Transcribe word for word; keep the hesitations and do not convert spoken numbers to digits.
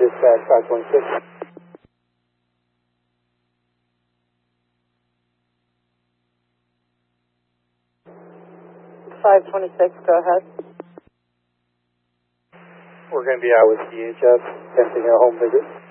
dispatch five twenty-six. five twenty-six, go ahead. We're going to be out with C H S, testing a home visit.